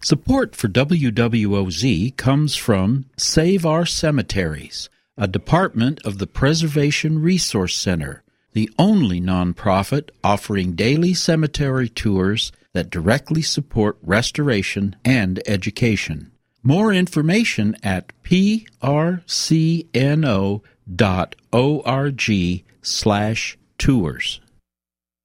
Support for WWOZ comes from Save Our Cemeteries, a department of the Preservation Resource Center, the only nonprofit offering daily cemetery tours that directly support restoration and education. More information at prcno.org/tours.